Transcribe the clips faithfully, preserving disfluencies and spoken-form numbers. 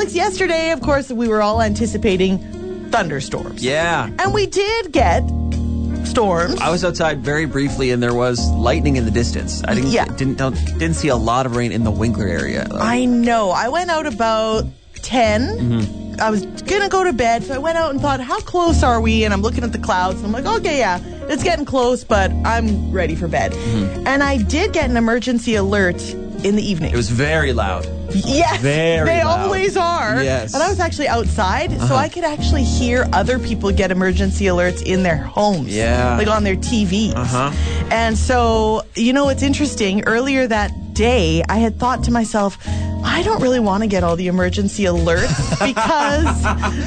Alex, yesterday, of course, we were all anticipating thunderstorms. Yeah. And we did get storms. I was outside very briefly, and there was lightning in the distance. I didn't Yeah. didn't don't, didn't see a lot of rain in the Winkler area, though. I know. I went out about ten. Mm-hmm. I was going to go to bed, so I went out and thought, how close are we? And I'm looking at the clouds, and I'm like, okay, yeah, it's getting close, but I'm ready for bed. Mm-hmm. And I did get an emergency alert in the evening. It was very loud. Yes, Very they loud. always are. Yes. And I was actually outside, Uh-huh. so I could actually hear other people get emergency alerts in their homes. Yeah. Like on their T Vs. Uh-huh. And so, you know, it's interesting. Earlier that day, I had thought to myself, I don't really want to get all the emergency alerts because...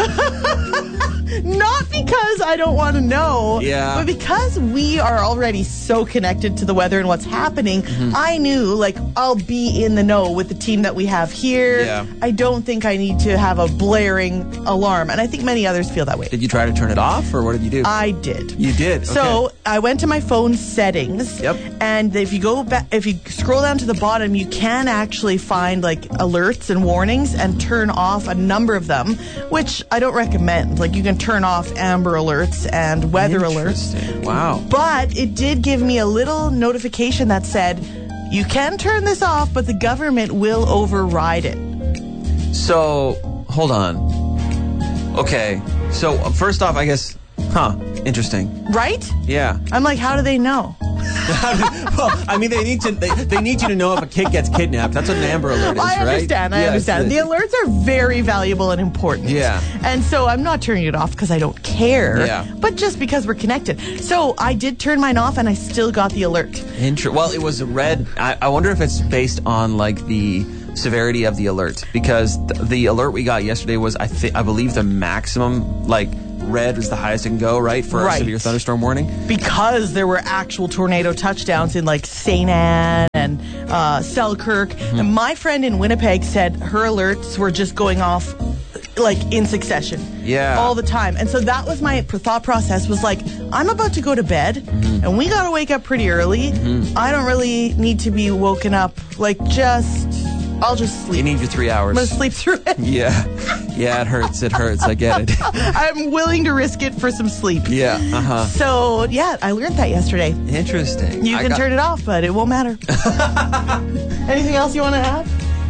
Not because I don't want to know, Yeah. but because we are already so connected to the weather and what's happening, Mm-hmm. I knew, like, I'll be in the know with the team that we have here. Yeah. I don't think I need to have a blaring alarm, and I think many others feel that way. Did you try to turn it off, or what did you do? I did. You did? So Okay. I went to my phone settings. Yep. And if you go back, if you scroll down to the bottom, you can actually find like alerts and warnings and turn off a number of them, which I don't recommend. Like you can turn off Amber Alerts and weather alerts. Interesting. Wow. But it did give me a little notification that said, you can turn this off, but the government will override it. So, hold on. Okay. So, uh, first off, I guess, huh, interesting. Right? Yeah. I'm like, how do they know? Well, I mean, they need to they, they need you to know if a kid gets kidnapped. That's what an Amber Alert is, I right? understand. I Yes, understand. The alerts are very valuable and important. Yeah. And so I'm not turning it off because I don't care. Yeah. But just because we're connected. So I did turn mine off and I still got the alert. Inter- well, it was red. I, I wonder if it's based on like the severity of the alert, because th- the alert we got yesterday was I think I believe the maximum, like red is the highest it can go, right, for Right. a severe thunderstorm warning. Because there were actual tornado touchdowns in like Saint Anne and uh, Selkirk. Mm-hmm. And my friend in Winnipeg said her alerts were just going off like in succession. Yeah. All the time. And so that was my thought process, was like, I'm about to go to bed Mm-hmm. and we got to wake up pretty early. Mm-hmm. I don't really need to be woken up. Like just, I'll just sleep. You need your three hours. I'm going to sleep through it. Yeah. Yeah, it hurts. It hurts. I get it. I'm willing to risk it for some sleep. Yeah. Uh-huh. So, yeah, I learned that yesterday. Interesting. You I can got- turn it off, but it won't matter. Anything else you want to add?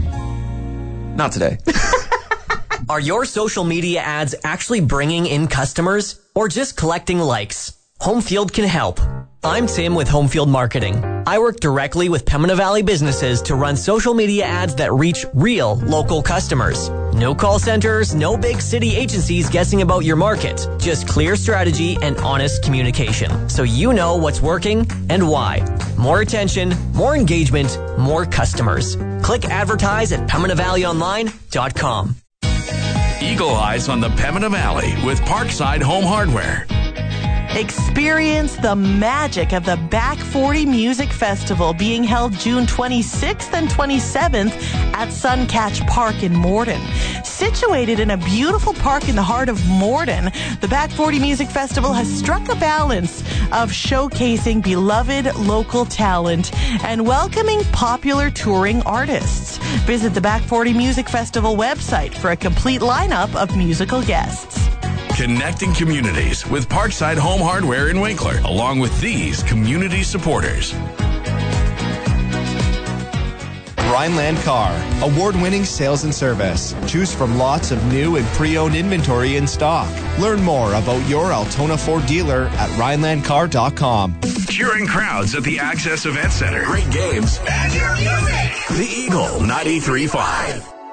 Not today. Are your social media ads actually bringing in customers or just collecting likes? Homefield can help. I'm Tim with Homefield Marketing. I work directly with Pembina Valley businesses to run social media ads that reach real local customers. No call centers, no big city agencies guessing about your market. Just clear strategy and honest communication, so you know what's working and why. More attention, more engagement, more customers. Click advertise at pembina valley online dot com. Eagle Eyes on the Pembina Valley with Parkside Home Hardware. Experience the magic of the Back forty Music Festival being held June twenty-sixth and twenty-seventh at Suncatch Park in Morden. Situated in a beautiful park in the heart of Morden, the Back forty Music Festival has struck a balance of showcasing beloved local talent and welcoming popular touring artists. Visit the Back forty Music Festival website for a complete lineup of musical guests. Connecting communities with Parkside Home Hardware in Winkler, along with these community supporters. Rhineland Car, award-winning sales and service. Choose from lots of new and pre-owned inventory in stock. Learn more about your Altona Ford dealer at rhineland car dot com. Cheering crowds at the Access Event Center. Great games. And your music. The Eagle ninety-three point five.